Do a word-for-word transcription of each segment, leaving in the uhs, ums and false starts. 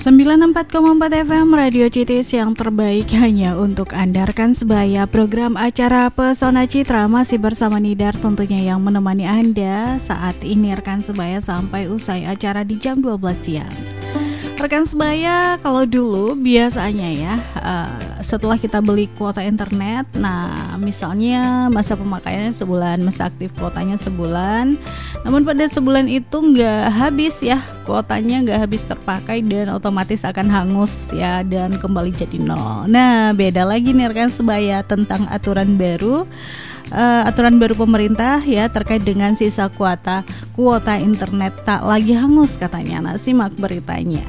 sembilan puluh empat koma empat F M Radio Citis yang terbaik hanya untuk Anda. Rekan sebaya, program acara Pesona Citra masih bersama Nidar tentunya yang menemani Anda saat ini rekan sebaya sampai usai acara di jam dua belas siang. Rekan sebaya, kalau dulu biasanya ya uh, setelah kita beli kuota internet, nah misalnya masa pemakaiannya sebulan, masa aktif kuotanya sebulan, namun pada sebulan itu nggak habis ya, kuotanya nggak habis terpakai dan otomatis akan hangus ya dan kembali jadi nol. Nah beda lagi nih rekan sebaya tentang aturan baru. Uh, aturan baru pemerintah ya terkait dengan sisa kuota kuota internet tak lagi hangus katanya. Nah simak beritanya.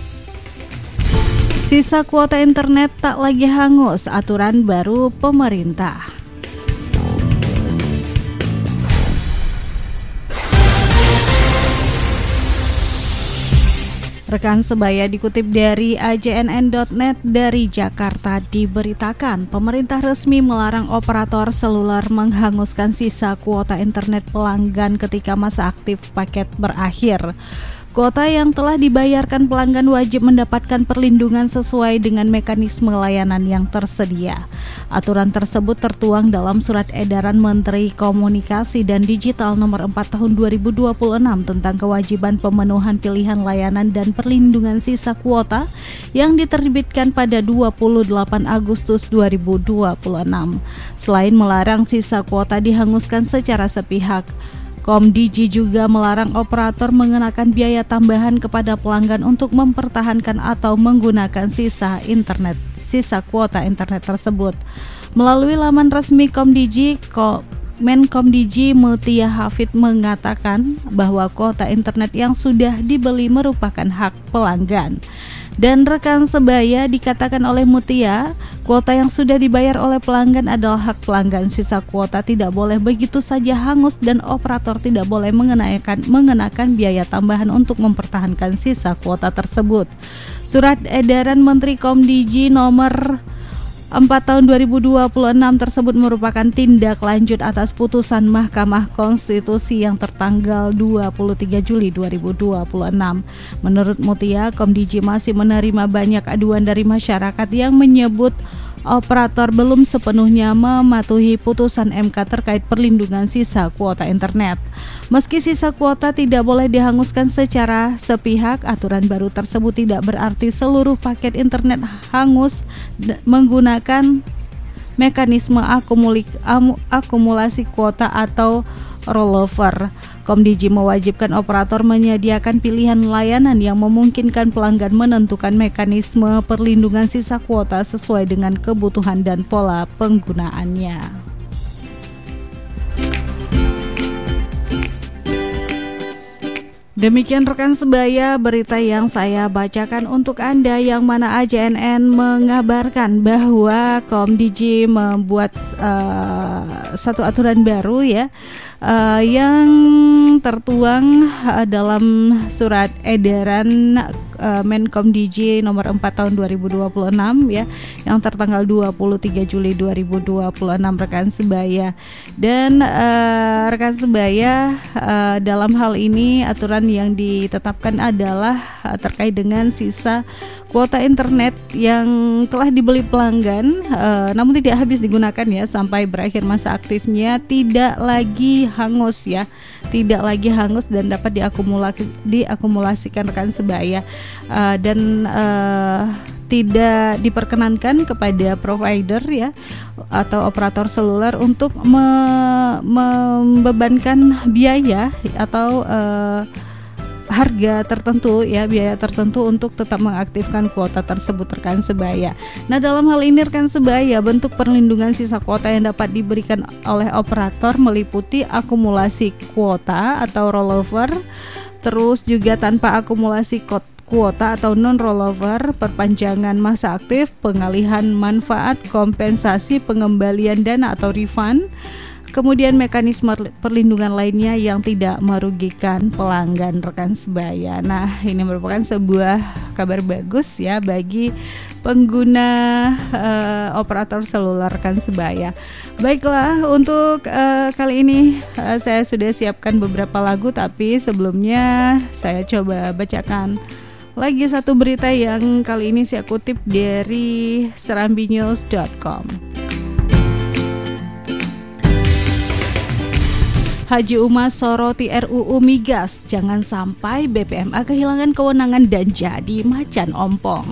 Sisa kuota internet tak lagi hangus, aturan baru pemerintah. Rekan sebaya, dikutip dari A J N N titik net dari Jakarta diberitakan pemerintah resmi melarang operator seluler menghanguskan sisa kuota internet pelanggan ketika masa aktif paket berakhir. Kuota yang telah dibayarkan pelanggan wajib mendapatkan perlindungan sesuai dengan mekanisme layanan yang tersedia. Aturan tersebut tertuang dalam Surat Edaran Menteri Komunikasi dan Digital Nomor empat Tahun dua ribu dua puluh enam tentang kewajiban pemenuhan pilihan layanan dan perlindungan sisa kuota yang diterbitkan pada dua puluh delapan Agustus dua ribu dua puluh enam. Selain melarang sisa kuota dihanguskan secara sepihak, Komdigi juga melarang operator mengenakan biaya tambahan kepada pelanggan untuk mempertahankan atau menggunakan sisa internet, sisa kuota internet tersebut. Melalui laman resmi Komdigi, Menkomdigi Mutia Hafid mengatakan bahwa kuota internet yang sudah dibeli merupakan hak pelanggan. Dan rekan sebaya, dikatakan oleh Mutia, kuota yang sudah dibayar oleh pelanggan adalah hak pelanggan. Sisa kuota tidak boleh begitu saja hangus dan operator tidak boleh mengenakan, mengenakan biaya tambahan untuk mempertahankan sisa kuota tersebut. Surat Edaran Menteri Komdigi nomor empat tahun dua ribu dua puluh enam tersebut merupakan tindak lanjut atas putusan Mahkamah Konstitusi yang tertanggal dua puluh tiga Juli dua ribu dua puluh enam. Menurut Mutia, Komdigi masih menerima banyak aduan dari masyarakat yang menyebut operator belum sepenuhnya mematuhi putusan M K terkait perlindungan sisa kuota internet. Meski sisa kuota tidak boleh dihanguskan secara sepihak, aturan baru tersebut tidak berarti seluruh paket internet hangus d- menggunakan mekanisme akumuli- am- akumulasi kuota atau rollover. Komdigi mewajibkan operator menyediakan pilihan layanan yang memungkinkan pelanggan menentukan mekanisme perlindungan sisa kuota sesuai dengan kebutuhan dan pola penggunaannya. Demikian rekan sebaya berita yang saya bacakan untuk Anda, yang mana A J N N mengabarkan bahwa Komdigi membuat uh, satu aturan baru ya uh, yang tertuang uh, dalam Surat Edaran uh, Menkomdigi nomor empat tahun dua ribu dua puluh enam ya, yang tertanggal dua puluh tiga Juli dua ribu dua puluh enam rekan sebaya. Dan uh, rekan sebaya, uh, dalam hal ini aturan yang ditetapkan adalah uh, terkait dengan sisa kuota internet yang telah dibeli pelanggan uh, namun tidak habis digunakan ya sampai berakhir masa aktifnya, tidak lagi hangus ya, tidak lagi hangus dan dapat diakumulasi, diakumulasikan rekan sebaya uh, dan uh, tidak diperkenankan kepada provider ya atau operator seluler untuk me- membebankan biaya atau uh, harga tertentu ya, biaya tertentu untuk tetap mengaktifkan kuota tersebut rekan sebaya. Nah, dalam hal ini rekan sebaya, bentuk perlindungan sisa kuota yang dapat diberikan oleh operator meliputi akumulasi kuota atau rollover, terus juga tanpa akumulasi kuota atau non rollover, perpanjangan masa aktif, pengalihan manfaat, kompensasi, pengembalian dana atau refund, kemudian mekanisme perlindungan lainnya yang tidak merugikan pelanggan rekan sebaya. Nah, ini merupakan sebuah kabar bagus ya bagi pengguna uh, operator seluler rekan sebaya. Baiklah, untuk uh, kali ini uh, saya sudah siapkan beberapa lagu, tapi sebelumnya saya coba bacakan lagi satu berita yang kali ini saya kutip dari serambi news dot com. Haji Uma soroti R U U Migas, jangan sampai B P M A kehilangan kewenangan dan jadi macan ompong.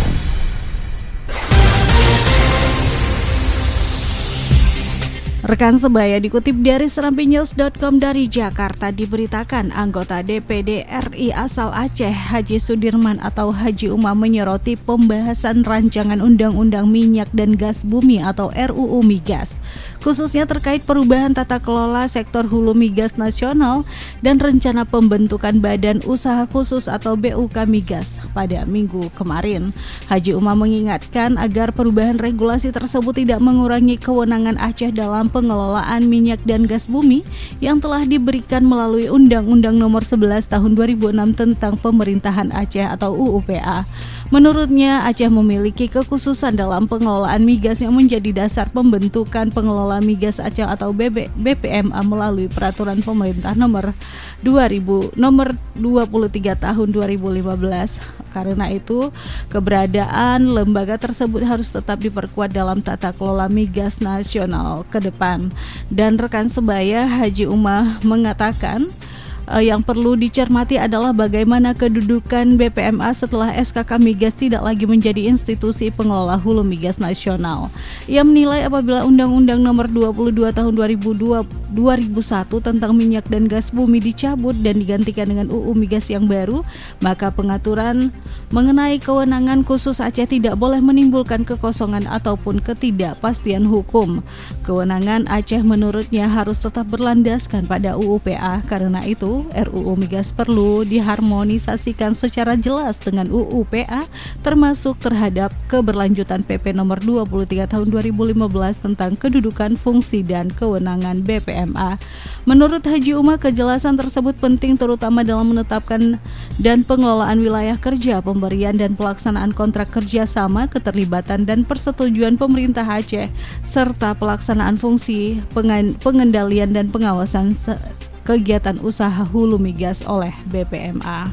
Rekan sebaya, dikutip dari serambi news dot com dari Jakarta, diberitakan anggota D P D R I asal Aceh Haji Sudirman atau Haji Uma menyoroti pembahasan rancangan undang-undang minyak dan gas bumi atau R U U Migas, khususnya terkait perubahan tata kelola sektor hulu migas nasional dan rencana pembentukan badan usaha khusus atau B U K Migas pada minggu kemarin. Haji Uma mengingatkan agar perubahan regulasi tersebut tidak mengurangi kewenangan Aceh dalam pengelolaan minyak dan gas bumi yang telah diberikan melalui Undang-Undang Nomor sebelas Tahun dua ribu enam tentang Pemerintahan Aceh atau U U P A. Menurutnya, Aceh memiliki kekhususan dalam pengelolaan migas yang menjadi dasar pembentukan pengelola migas Aceh atau B P M A melalui Peraturan Pemerintah Nomor dua ribu Nomor dua puluh tiga Tahun dua ribu lima belas. Karena itu, keberadaan lembaga tersebut harus tetap diperkuat dalam tata kelola migas nasional ke depan. Dan rekan sebaya, Haji Uma mengatakan yang perlu dicermati adalah bagaimana kedudukan B P M A setelah S K K Migas tidak lagi menjadi institusi pengelola hulu migas nasional. Ia menilai apabila Undang-Undang Nomor dua puluh dua Tahun dua ribu dua, dua ribu satu tentang minyak dan gas bumi dicabut dan digantikan dengan U U Migas yang baru, maka pengaturan mengenai kewenangan khusus Aceh tidak boleh menimbulkan kekosongan ataupun ketidakpastian hukum. Kewenangan Aceh menurutnya harus tetap berlandaskan pada U U P A. Karena itu, R U U Migas perlu diharmonisasikan secara jelas dengan U U P A, termasuk terhadap keberlanjutan P P Nomor dua puluh tiga Tahun dua ribu lima belas tentang kedudukan, fungsi, dan kewenangan B P M A. Menurut Haji Uma, kejelasan tersebut penting terutama dalam menetapkan dan pengelolaan wilayah kerja, pemberian dan pelaksanaan kontrak kerjasama, keterlibatan dan persetujuan pemerintah Aceh, serta pelaksanaan fungsi pengendalian dan pengawasan se- kegiatan usaha hulu migas oleh B P M A.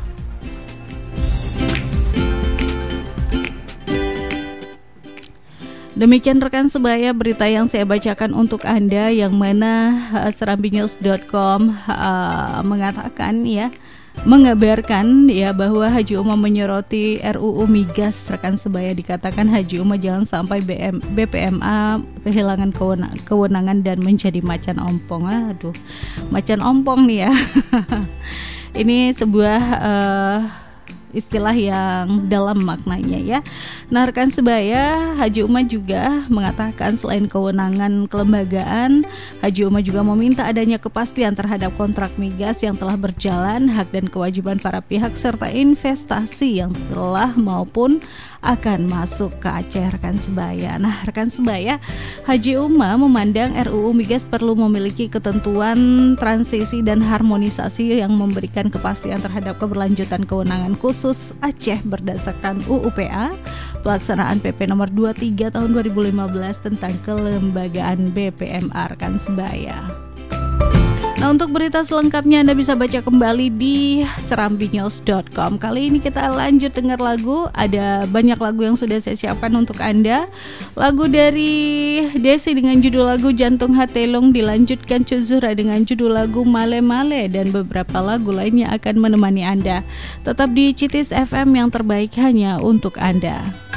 Demikian rekan sebaya berita yang saya bacakan untuk Anda, yang mana uh, serambi news dot com uh, mengatakan ya mengabarkan ya bahwa Haji Uma menyoroti R U U Migas. Rekan sebaya, dikatakan Haji Uma jangan sampai B M, B P M A kehilangan kewenang, kewenangan dan menjadi macan ompong. Aduh, macan ompong nih ya. Ini sebuah uh, istilah yang dalam maknanya ya. Nah rekan sebaya, Haji Uma juga mengatakan selain kewenangan kelembagaan, Haji Uma juga meminta adanya kepastian terhadap kontrak migas yang telah berjalan, hak dan kewajiban para pihak serta investasi yang telah maupun akan masuk ke Aceh rekan sebaya. Nah rekan sebaya, Haji Uma memandang R U U Migas perlu memiliki ketentuan transisi dan harmonisasi yang memberikan kepastian terhadap keberlanjutan kewenangan khusus Aceh berdasarkan U U P A, pelaksanaan P P Nomor dua puluh tiga Tahun dua ribu lima belas tentang kelembagaan B P M A rekan sebaya. Nah untuk berita selengkapnya Anda bisa baca kembali di serambi news dot com. Kali ini kita lanjut dengar lagu. Ada banyak lagu yang sudah saya siapkan untuk Anda. Lagu dari Desi dengan judul lagu Jantung Hatelung, dilanjutkan Cuzura dengan judul lagu Male Male, dan beberapa lagu lainnya akan menemani Anda. Tetap di Citis F M yang terbaik hanya untuk Anda.